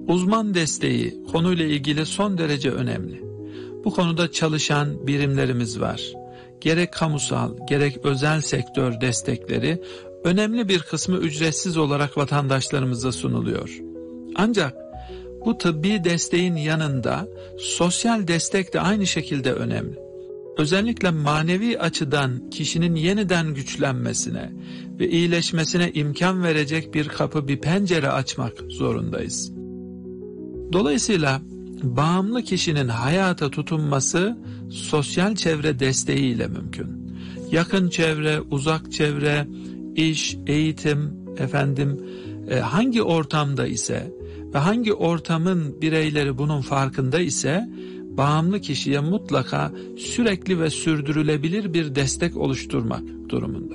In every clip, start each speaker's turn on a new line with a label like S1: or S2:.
S1: Uzman desteği konuyla ilgili son derece önemli. Bu konuda çalışan birimlerimiz var. Gerek kamusal, gerek özel sektör destekleri önemli bir kısmı ücretsiz olarak vatandaşlarımıza sunuluyor. Ancak bu tıbbi desteğin yanında sosyal destek de aynı şekilde önemli. Özellikle manevi açıdan kişinin yeniden güçlenmesine ve iyileşmesine imkan verecek bir kapı, bir pencere açmak zorundayız. Dolayısıyla bağımlı kişinin hayata tutunması sosyal çevre desteğiyle mümkün. Yakın çevre, uzak çevre, iş, eğitim, hangi ortamda ise ve hangi ortamın bireyleri bunun farkında ise bağımlı kişiye mutlaka sürekli ve sürdürülebilir bir destek oluşturmak durumunda.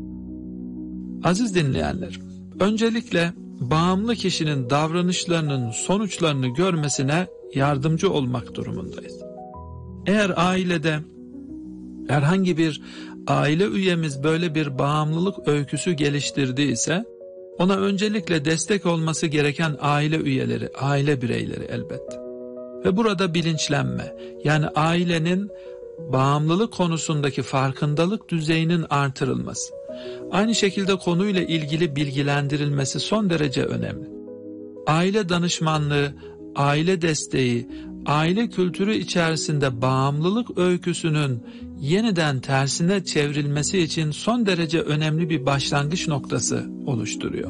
S1: Aziz dinleyenler, öncelikle bağımlı kişinin davranışlarının sonuçlarını görmesine yardımcı olmak durumundayız. Eğer ailede herhangi bir aile üyemiz böyle bir bağımlılık öyküsü geliştirdiyse, ona öncelikle destek olması gereken aile üyeleri, aile bireyleri elbette. Ve burada bilinçlenme, yani ailenin bağımlılık konusundaki farkındalık düzeyinin artırılması, aynı şekilde konuyla ilgili bilgilendirilmesi son derece önemli. Aile danışmanlığı, aile desteği, aile kültürü içerisinde bağımlılık öyküsünün yeniden tersine çevrilmesi için son derece önemli bir başlangıç noktası oluşturuyor.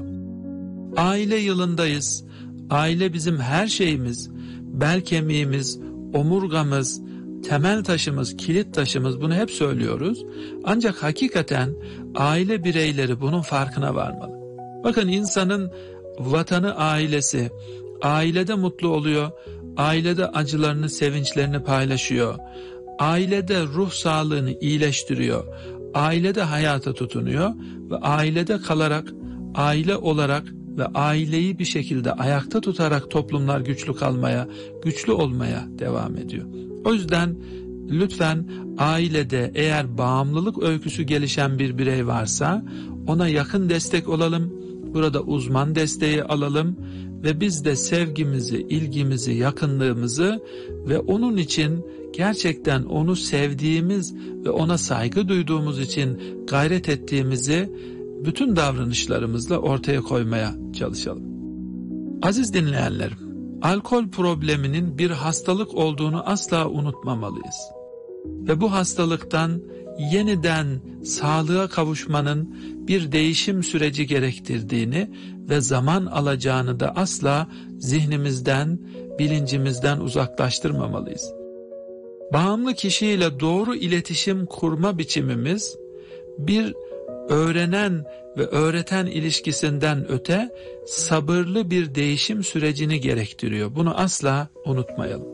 S1: Aile yılındayız. Aile bizim her şeyimiz, bel kemiğimiz, omurgamız, temel taşımız, kilit taşımız, bunu hep söylüyoruz. Ancak hakikaten aile bireyleri bunun farkına varmalı. Bakın, insanın vatanı ailesi, ailede mutlu oluyor, ailede acılarını, sevinçlerini paylaşıyor, ailede ruh sağlığını iyileştiriyor, ailede hayata tutunuyor ve ailede kalarak, aile olarak ve aileyi bir şekilde ayakta tutarak toplumlar güçlü kalmaya, güçlü olmaya devam ediyor. O yüzden lütfen ailede eğer bağımlılık öyküsü gelişen bir birey varsa ona yakın destek olalım, burada uzman desteği alalım ve biz de sevgimizi, ilgimizi, yakınlığımızı ve onun için gerçekten onu sevdiğimiz ve ona saygı duyduğumuz için gayret ettiğimizi bütün davranışlarımızla ortaya koymaya çalışalım. Aziz dinleyenlerim, alkol probleminin bir hastalık olduğunu asla unutmamalıyız. Ve bu hastalıktan yeniden sağlığa kavuşmanın bir değişim süreci gerektirdiğini ve zaman alacağını da asla zihnimizden, bilincimizden uzaklaştırmamalıyız. Bağımlı kişiyle doğru iletişim kurma biçimimiz bir öğrenen ve öğreten ilişkisinden öte sabırlı bir değişim sürecini gerektiriyor. Bunu asla unutmayalım.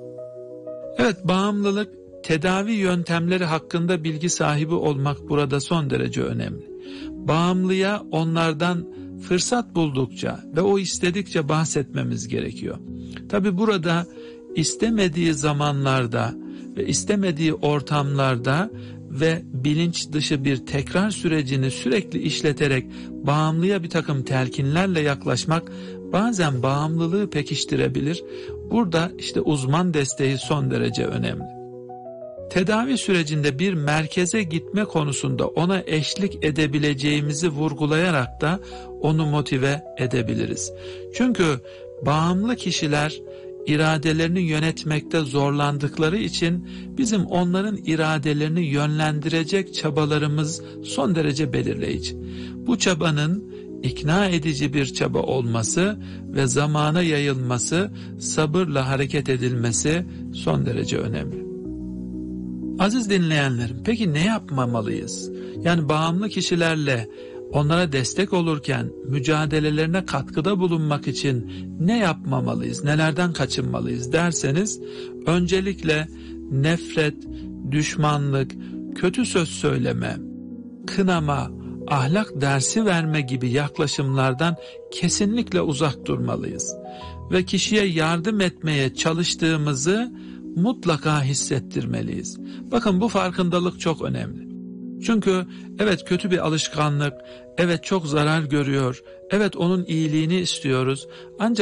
S1: Evet, bağımlılık tedavi yöntemleri hakkında bilgi sahibi olmak burada son derece önemli. Bağımlıya onlardan fırsat buldukça ve o istedikçe bahsetmemiz gerekiyor. Tabi burada istemediği zamanlarda ve istemediği ortamlarda ve bilinç dışı bir tekrar sürecini sürekli işleterek bağımlıya bir takım telkinlerle yaklaşmak bazen bağımlılığı pekiştirebilir. Burada işte uzman desteği son derece önemli. Tedavi sürecinde bir merkeze gitme konusunda ona eşlik edebileceğimizi vurgulayarak da onu motive edebiliriz. Çünkü bağımlı kişiler iradelerini yönetmekte zorlandıkları için bizim onların iradelerini yönlendirecek çabalarımız son derece belirleyici. Bu çabanın ikna edici bir çaba olması ve zamana yayılması, sabırla hareket edilmesi son derece önemli. Aziz dinleyenlerim, peki ne yapmamalıyız? Yani bağımlı kişilerle onlara destek olurken mücadelelerine katkıda bulunmak için ne yapmamalıyız, nelerden kaçınmalıyız derseniz, öncelikle nefret, düşmanlık, kötü söz söyleme, kınama, ahlak dersi verme gibi yaklaşımlardan kesinlikle uzak durmalıyız. Ve kişiye yardım etmeye çalıştığımızı mutlaka hissettirmeliyiz. Bakın, bu farkındalık çok önemli. Çünkü evet, kötü bir alışkanlık, evet çok zarar görüyor, evet onun iyiliğini istiyoruz. Ancak